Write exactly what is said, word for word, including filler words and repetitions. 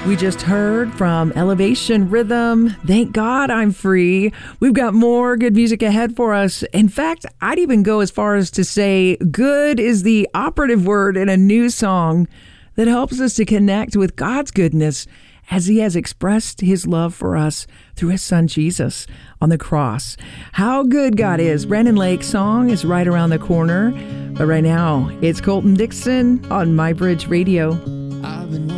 We just heard from Elevation Rhythm, Thank God I'm Free. We've got more good music ahead for us. In fact, I'd even go as far as to say good is the operative word in a new song that helps us to connect with God's goodness as he has expressed his love for us through his son Jesus on the cross. How good God is. Brandon Lake's song is right around the corner. But right now, it's Colton Dixon on My Bridge Radio. I've been